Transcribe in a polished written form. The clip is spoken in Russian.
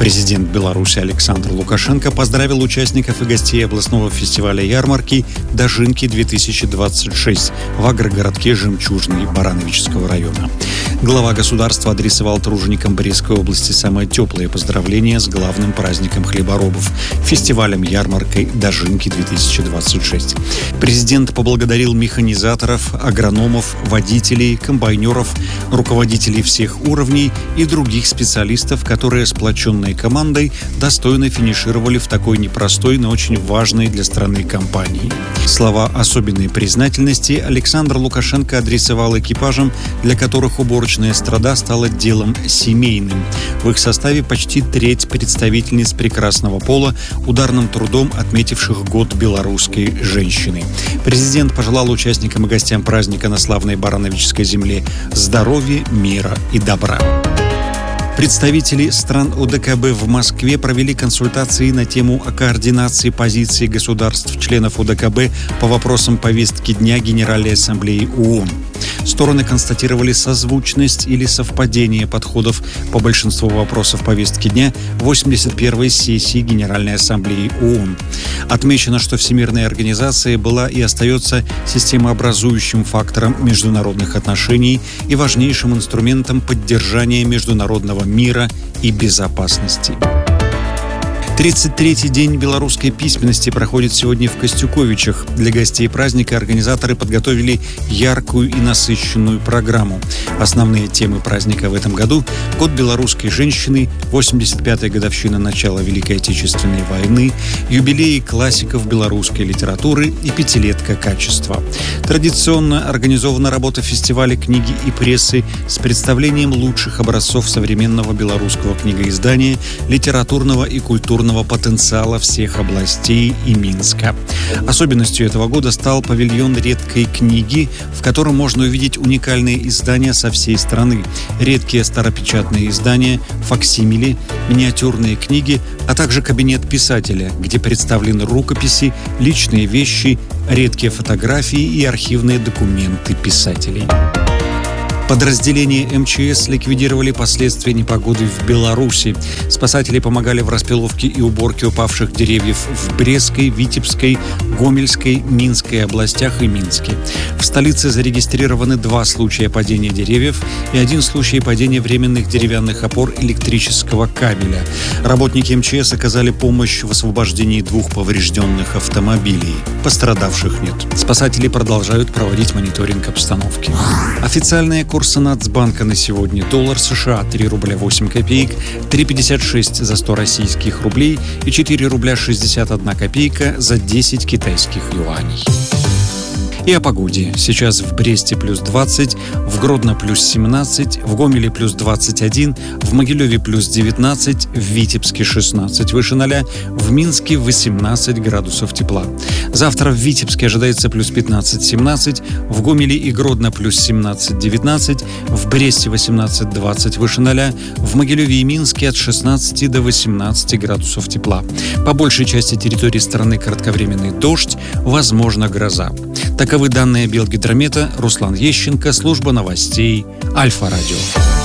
Президент Беларуси Александр Лукашенко поздравил участников и гостей областного фестиваля ярмарки «Дожинки-2026» в агрогородке Жемчужный Барановичского района. Глава государства адресовал труженикам Брестской области самые теплые поздравления с главным праздником хлеборобов – фестивалем-ярмаркой «Дожинки-2026». Президент поблагодарил механизаторов, агрономов, водителей, комбайнеров, руководителей всех уровней и других специалистов, которые сплоченной командой достойно финишировали в такой непростой, но очень важной для страны кампании. Слова особенной признательности Александр Лукашенко адресовал экипажам, для которых уборочная страда стала делом семейным. В их составе почти треть представительниц прекрасного пола, ударным трудом отметивших год белорусской женщины. Президент пожелал участникам и гостям праздника на славной Барановичской земле здоровья, мира и добра. Представители стран ОДКБ в Москве провели консультации на тему о координации позиций государств-членов ОДКБ по вопросам повестки дня Генеральной Ассамблеи ООН. Стороны констатировали созвучность или совпадение подходов по большинству вопросов повестки дня 81-й сессии Генеральной Ассамблеи ООН. Отмечено, что Всемирная организация была и остается системообразующим фактором международных отношений и важнейшим инструментом поддержания международного мира и безопасности. 33-й день белорусской письменности проходит сегодня в Костюковичах. Для гостей праздника организаторы подготовили яркую и насыщенную программу. Основные темы праздника в этом году – Год белорусской женщины, 85-я годовщина начала Великой Отечественной войны, юбилеи классиков белорусской литературы и пятилетка качества. Традиционно организована работа фестиваля книги и прессы с представлением лучших образцов современного белорусского книгоиздания, литературного и культурного потенциала всех областей и Минска. Особенностью этого года стал павильон редкой книги, в котором можно увидеть уникальные издания со всей страны, редкие старопечатные издания, факсимили, миниатюрные книги, а также кабинет писателя, где представлены рукописи, личные вещи, редкие фотографии и архивные документы писателей. Подразделения МЧС ликвидировали последствия непогоды в Беларуси. Спасатели помогали в распиловке и уборке упавших деревьев в Брестской, Витебской, Гомельской, Минской областях и Минске. В столице зарегистрированы 2 случая падения деревьев и 1 случай падения временных деревянных опор электрического кабеля. Работники МЧС оказали помощь в освобождении 2 поврежденных автомобилей. Пострадавших нет. Спасатели продолжают проводить мониторинг обстановки. Официальные курсы Нацбанка на сегодня: доллар США 3 рубля 8 копеек, 3,56 за 100 российских рублей и 4 рубля 61 копейка за 10 китайских юаней. И о погоде. Сейчас в Бресте плюс 20, в Гродно плюс 17, в Гомеле плюс 21, в Могилеве плюс 19, в Витебске 16 выше 0, в Минске 18 градусов тепла. Завтра в Витебске ожидается плюс 15-17, в Гомеле и Гродно плюс 17-19, в Бресте 18-20 выше 0, в Могилеве и Минске от 16 до 18 градусов тепла. По большей части территории страны кратковременный дождь, возможно гроза. Таковы данные Белгидромета. Руслан Ещенко, служба новостей Альфа-Радио.